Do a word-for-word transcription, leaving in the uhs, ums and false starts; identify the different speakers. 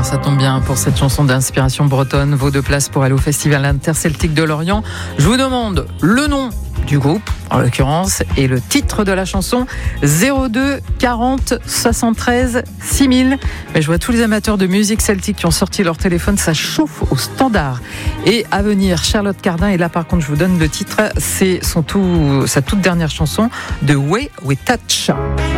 Speaker 1: ça tombe bien pour cette chanson d'inspiration bretonne. Vos deux places pour aller au Festival interceltique de Lorient. Je vous demande le nom du groupe, en l'occurrence, et le titre de la chanson. Zéro deux quarante soixante-treize six mille. Mais je vois tous les amateurs de musique celtique qui ont sorti leur téléphone, ça chauffe au standard. Et à venir, Charlotte Cardin, et là par contre je vous donne le titre, c'est son tout, sa toute dernière chanson, The Way We Touch.